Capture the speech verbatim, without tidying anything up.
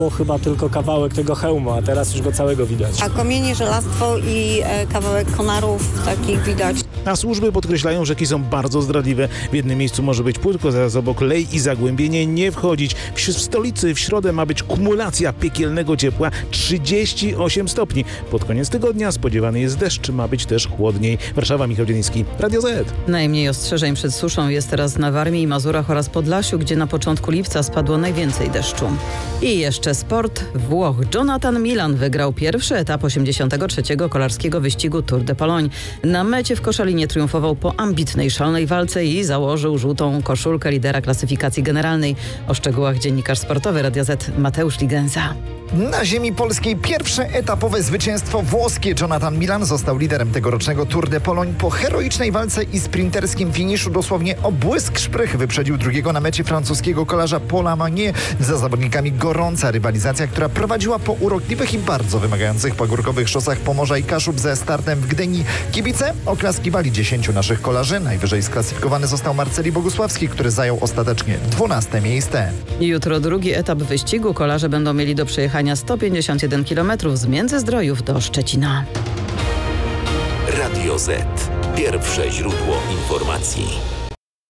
Chyba tylko kawałek tego hełmu, a teraz już go całego widać. A komienie, żelastwo i e, kawałek konarów takich widać. A służby podkreślają, rzeki są bardzo zdradliwe. W jednym miejscu może być płytko, zaraz obok lej i zagłębienie nie wchodzić. W, w stolicy w środę ma być kumulacja piekielnego ciepła trzydzieści osiem stopni. Pod koniec tygodnia spodziewany jest deszcz, ma być też chłodniej. Warszawa, Michał Dzieliński, Radio Z. Najmniej ostrzeżeń przed suszą jest teraz na Warmii i Mazurach oraz Podlasiu, gdzie na początku lipca spadło najwięcej deszczu. I jeszcze sport. Włoch Jonathan Milan wygrał pierwszy etap osiemdziesiątego trzeciego kolarskiego wyścigu Tour de Pologne. Na mecie w Koszalinie triumfował po ambitnej, szalonej walce i założył żółtą koszulkę lidera klasyfikacji generalnej. O szczegółach dziennikarz sportowy Radia Z Mateusz Ligenza. Na ziemi polskiej pierwsze etapowe zwycięstwo włoskie. Jonathan Milan został liderem tegorocznego Tour de Pologne. Po heroicznej walce i sprinterskim finiszu dosłownie o błysk szprych wyprzedził drugiego na mecie francuskiego kolarza Paula Magnier. Za zawodnikami gorąca rywalizacja, która prowadziła po urokliwych i bardzo wymagających pagórkowych szosach Pomorza i Kaszub ze startem w Gdyni. Kibice oklaskiwali dziesięciu naszych kolarzy. Najwyżej sklasyfikowany został Marceli Bogusławski, który zajął ostatecznie dwunaste miejsce. Jutro drugi etap wyścigu. Kolarze będą mieli do przejechania sto pięćdziesiąt jeden kilometrów z Międzyzdrojów do Szczecina. Radio Z. Pierwsze źródło informacji.